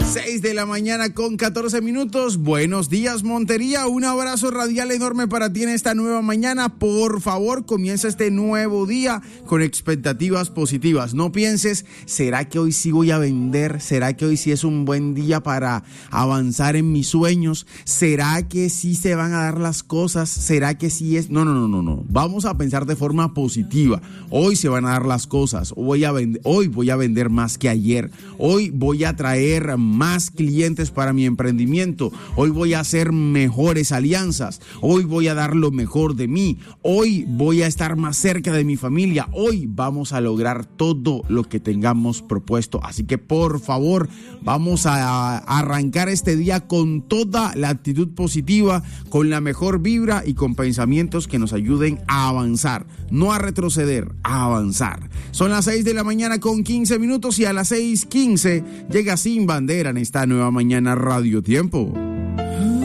6 de la mañana con 14 minutos. Buenos días, Montería. Un abrazo radial enorme para ti en esta nueva mañana. Por favor, comienza este nuevo día con expectativas positivas. No pienses, ¿será que hoy sí voy a vender? ¿Será que hoy sí es un buen día para avanzar en mis sueños? ¿Será que sí se van a dar las cosas? ¿Será que sí es? No. Vamos a pensar de forma positiva. Hoy se van a dar las cosas. Hoy voy a vender más que ayer. Hoy voy a traer más clientes para mi emprendimiento. Hoy voy a hacer mejores alianzas. Hoy voy a dar lo mejor de mí. Hoy voy a estar más cerca de mi familia. Hoy vamos a lograr todo lo que tengamos propuesto. Así que por favor, vamos a arrancar este día con toda la actitud positiva, con la mejor vibra y con pensamientos que nos ayuden a avanzar, no a retroceder, a avanzar. Son las 6 de la mañana con 15 minutos y a las 6:15 llega Sin Bandera en esta nueva mañana Radio Tiempo.